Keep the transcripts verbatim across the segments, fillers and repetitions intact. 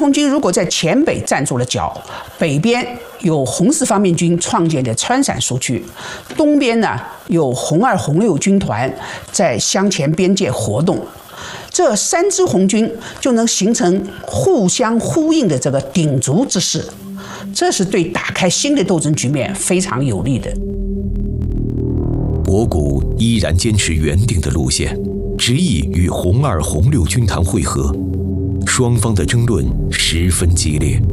红军如果在黔北站住了脚，北边有红四方面军创建的川陕苏区，东边呢有红二、红六军团在湘黔边界活动，这三支红军就能形成互相呼应的这个鼎足之势，这是对打开新的斗争局面非常有利的。 博古依然坚持原定的路线，执意与红二、红六军团会合，双方的争论十分激烈。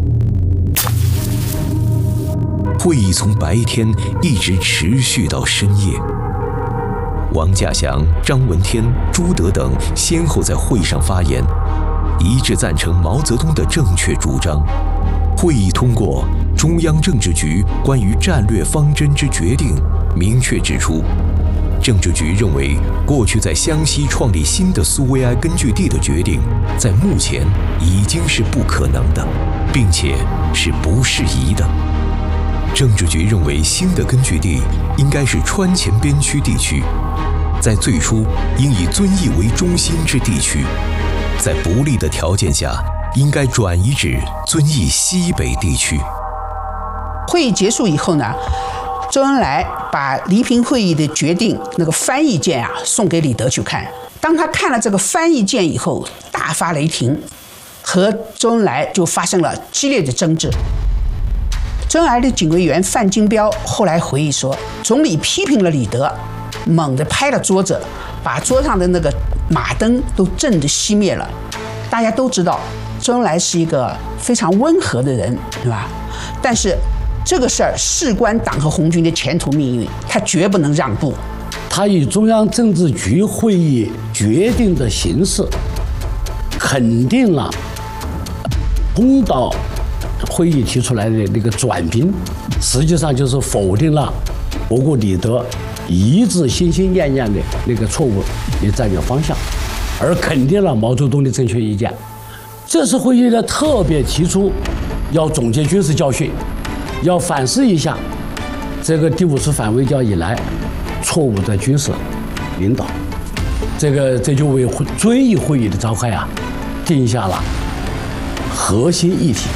会议从白天一直持续到深夜。王稼祥、张闻天、朱德等先后在会上发言，一致赞成毛泽东的正确主张。会议通过中央政治局关于战略方针之决定，明确指出，政治局认为过去在湘西创立新的苏维埃根据地的决定，在目前已经是不可能的，并且是不适宜的。政治局认为新的根据地应该是川黔边区地区，在最初应以遵义为中心之地区，在不利的条件下应该转移至遵义西北地区。 会议结束以后呢，周恩来把黎平会议的决定那个翻译件啊送给李德去看。当他看了这个翻译件以后，大发雷霆，和周恩来就发生了激烈的争执。周恩来的警卫员范金彪后来回忆说，总理批评了李德，猛地拍了桌子，把桌上的那个马灯都震得熄灭了。大家都知道，周恩来是一个非常温和的人，对吧？但是这个事儿事关党和红军的前途命运，他绝不能让步。 他以中央政治局会议决定的形式，肯定了通岛会议提出来的那个转评，实际上就是否定了博古李德一致心心念念的那个错误的战略方向，而肯定了毛泽东的正确意见。这次会议呢，特别提出要总结军事教训，要反思一下这个第五次反围剿以来错误的军事领导，这个这就为遵义会议的召开啊定下了核心议题。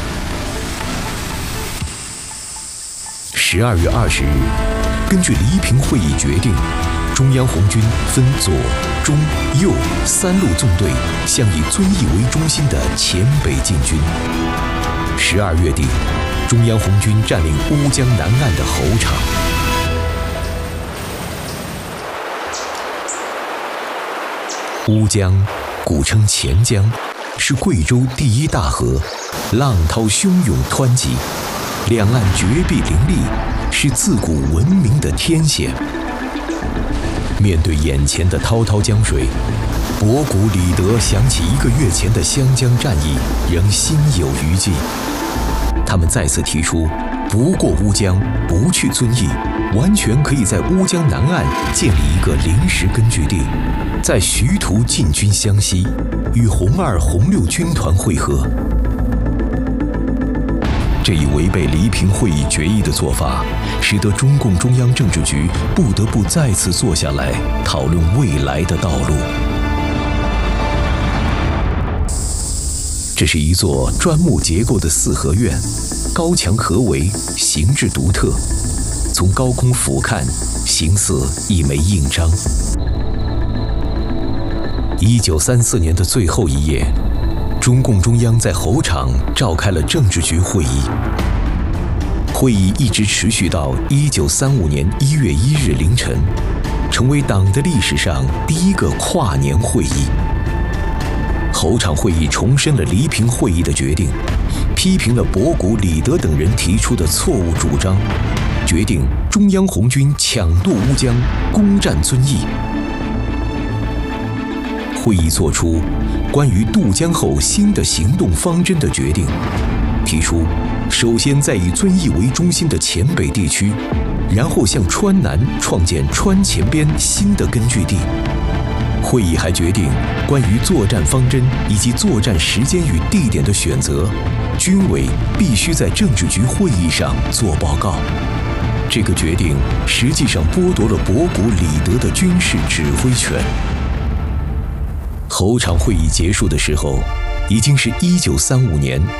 十二月二十日，根据黎平会议决定，中央红军分左、中、右三路纵队向以遵义为中心的黔北进军。十二月底，中央红军占领乌江南岸的侯场。乌江，古称钱江，是贵州第一大河，浪涛汹涌湍急，两岸绝壁林立，是自古闻名的天险。面对眼前的滔滔江水，博古、李德想起一个月前的湘江战役，仍心有余悸。他们再次提出，不过乌江，不去遵义，完全可以在乌江南岸建立一个临时根据地，在徐图进军湘西，与红二、红六军团会合。这一违背黎平会议决议的做法，使得中共中央政治局不得不再次坐下来讨论未来的道路。这是一座砖木结构的四合院，高墙合围，形制独特，从高空俯瞰，形似一枚印章。一九三四年的最后一夜，中共中央在侯场召开了政治局会议。会议一直持续到一九三五年一月一日凌晨，成为党的历史上第一个跨年会议。侯场会议重申了黎平会议的决定，批评了博古、李德等人提出的错误主张，决定中央红军抢渡乌江，攻占遵义。会议作出关于渡江后新的行动方针的决定，提出首先在以遵义为中心的黔北地区，然后向川南创建川黔边新的根据地。会议还决定关于作战方针以及作战时间与地点的选择，军委必须在政治局会议上做报告。这个决定实际上剥夺了博古、李德的军事指挥权。侯场会议结束的时候，已经是一九三五年